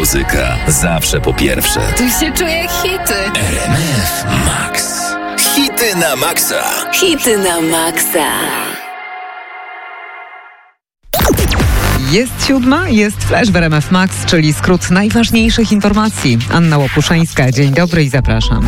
muzyka zawsze po pierwsze. Tu się czuję jak hity. RMF Max. Hity na maksa. Hity na maksa. Jest 7, jest Flash w RMF Max, czyli skrót najważniejszych informacji. Anna Łopuszańska, dzień dobry i zapraszam.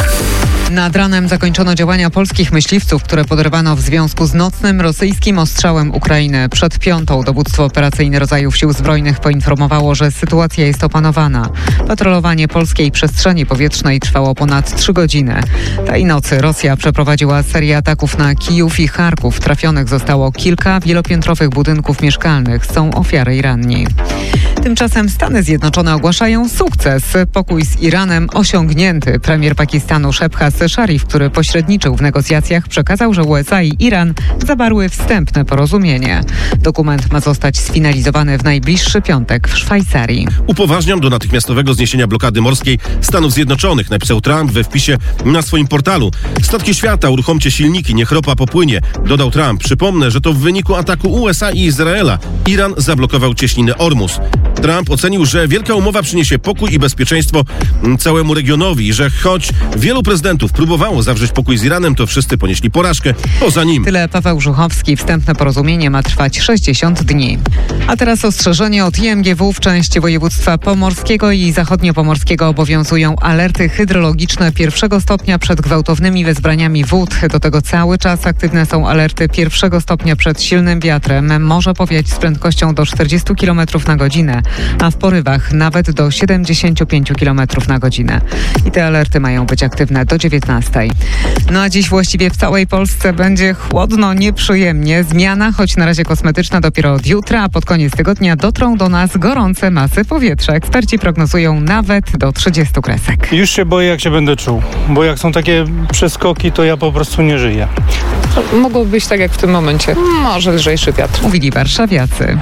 Nad ranem zakończono działania polskich myśliwców, które poderwano w związku z nocnym rosyjskim ostrzałem Ukrainy. Przed 5 dowództwo operacyjne rodzajów sił zbrojnych poinformowało, że sytuacja jest opanowana. Patrolowanie polskiej przestrzeni powietrznej trwało ponad 3 godziny. Tej nocy Rosja przeprowadziła serię ataków na Kijów i Charków. Trafionych zostało kilka wielopiętrowych budynków mieszkalnych. Są ofiary i ranni. Tymczasem Stany Zjednoczone ogłaszają sukces. Pokój z Iranem osiągnięty. Premier Pakistanu Shehbaz Sharif, który pośredniczył w negocjacjach, przekazał, że USA i Iran zawarły wstępne porozumienie. Dokument ma zostać sfinalizowany w najbliższy piątek w Szwajcarii. Upoważniam do natychmiastowego zniesienia blokady morskiej Stanów Zjednoczonych, napisał Trump we wpisie na swoim portalu. Statki świata, uruchomcie silniki, niech ropa popłynie, dodał Trump. Przypomnę, że to w wyniku ataku USA i Izraela Iran zablokował cieśninę Ormus. Trump ocenił, że wielka umowa przyniesie pokój i bezpieczeństwo całemu regionowi i że choć wielu prezydentów próbowało zawrzeć pokój z Iranem, to wszyscy ponieśli porażkę poza nim. Tyle Paweł Żuchowski. Wstępne porozumienie ma trwać 60 dni. A teraz ostrzeżenie od IMGW. W części województwa pomorskiego i zachodniopomorskiego obowiązują alerty hydrologiczne 1 stopnia przed gwałtownymi wezbraniami wód. Do tego cały czas aktywne są alerty 1 stopnia przed silnym wiatrem. Może powiać z prędkością do 40 km na godzinę, a w porywach nawet do 75 km na godzinę. I te alerty mają być aktywne do 19. No a dziś właściwie w całej Polsce będzie chłodno, nieprzyjemnie. Zmiana, choć na razie kosmetyczna, dopiero od jutra, a pod koniec tygodnia dotrą do nas gorące masy powietrza. Eksperci prognozują nawet do 30 kresek. Już się boję, jak się będę czuł, bo jak są takie przeskoki, to ja po prostu nie żyję. Mogło być tak jak w tym momencie. Może lżejszy wiatr. Mówili warszawiacy.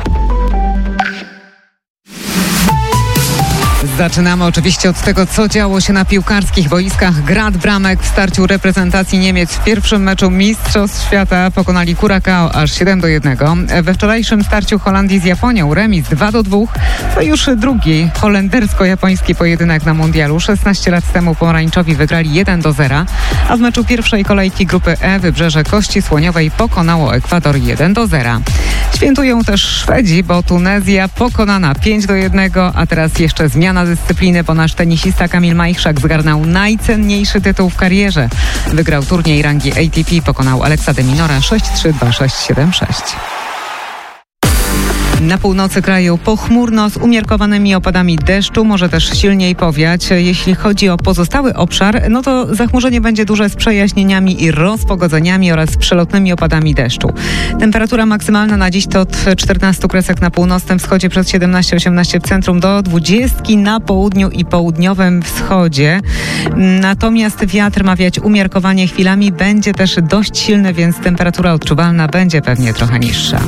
Zaczynamy oczywiście od tego, co działo się na piłkarskich boiskach. Grad bramek w starciu reprezentacji Niemiec w pierwszym meczu Mistrzostw Świata pokonali Curacao aż 7-1. We wczorajszym starciu Holandii z Japonią remis 2-2. To już drugi holendersko-japoński pojedynek na mundialu. 16 lat temu pomarańczowi wygrali 1-0, a w meczu pierwszej kolejki grupy E Wybrzeże Kości Słoniowej pokonało Ekwador 1-0. Świętują też Szwedzi, bo Tunezja pokonana 5-1, a teraz jeszcze zmiana dyscypliny, bo nasz tenisista Kamil Majchrzak zgarnął najcenniejszy tytuł w karierze. Wygrał turniej rangi ATP, pokonał Alexa de Minora 6-3, 2-6, 7-6. Na północy kraju pochmurno z umiarkowanymi opadami deszczu, może też silniej powiać. Jeśli chodzi o pozostały obszar, no to zachmurzenie będzie duże z przejaśnieniami i rozpogodzeniami oraz przelotnymi opadami deszczu. Temperatura maksymalna na dziś to od 14 kresek na północnym wschodzie, przez 17-18 w centrum, do 20 na południu i południowym wschodzie. Natomiast wiatr ma wiać umiarkowanie chwilami, będzie też dość silny, więc temperatura odczuwalna będzie pewnie trochę niższa.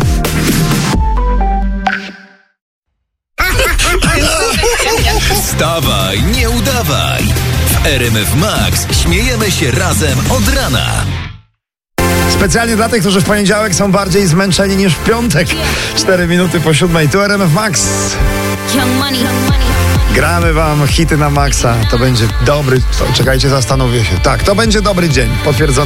Wstawaj, nie udawaj. W RMF Max śmiejemy się razem od rana. Specjalnie dla tych, którzy w poniedziałek są bardziej zmęczeni niż w piątek. 4 minuty po 7. Tu RMF Max. Gramy wam hity na maksa. To będzie dobry... Czekajcie, zastanowię się. Tak, to będzie dobry dzień. Potwierdzone.